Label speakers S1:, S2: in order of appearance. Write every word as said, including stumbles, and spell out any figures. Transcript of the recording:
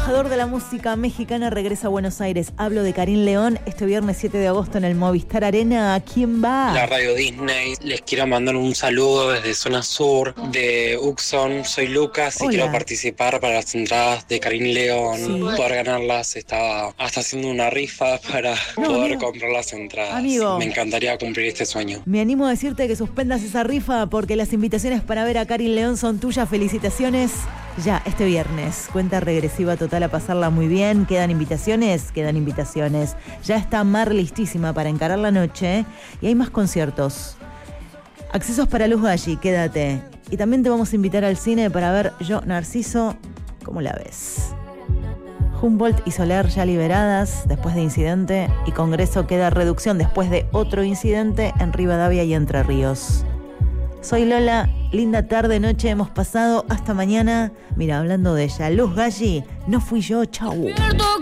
S1: embajador de la música mexicana regresa a Buenos Aires. Hablo de Karim León este viernes siete de agosto en el Movistar Arena. ¿A quién va?
S2: La Radio Disney. Les quiero mandar un saludo desde Zona Sur de Uxon. Soy Lucas y
S1: Hola.
S2: quiero participar para las entradas de Karim León.
S1: Sí.
S2: Poder ganarlas. Estaba hasta haciendo una rifa para
S1: No,
S2: poder
S1: amigo.
S2: comprar las entradas.
S1: Amigo.
S2: Me encantaría cumplir este sueño.
S1: Me animo a decirte que suspendas esa rifa porque las invitaciones para ver a Karim León son tuyas. Felicitaciones. Ya, este viernes. Cuenta regresiva total a pasarla muy bien. ¿Quedan invitaciones? Quedan invitaciones. Ya está Mar listísima para encarar la noche. Y hay más conciertos. Accesos para Luz Galli, quédate. Y también te vamos a invitar al cine para ver Yo, Narciso. ¿Cómo la ves? Humboldt y Soler ya liberadas después de incidente. Y Congreso queda reducción después de otro incidente en Rivadavia y Entre Ríos. Soy Lola, linda tarde, noche hemos pasado, hasta mañana. Mira, hablando de ella, Luz Galli, no fui yo, chau.